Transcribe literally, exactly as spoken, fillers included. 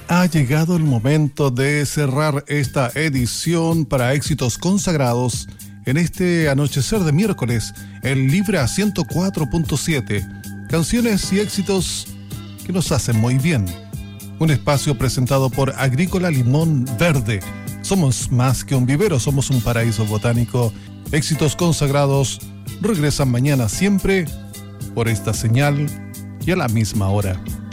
Ha llegado el momento de cerrar esta edición para éxitos consagrados en este anochecer de miércoles en Libra ciento cuatro punto siete. Canciones y éxitos que nos hacen muy bien. Un espacio presentado por Agrícola Limón Verde. Somos más que un vivero, somos un paraíso botánico. Éxitos consagrados regresan mañana siempre por esta señal y a la misma hora.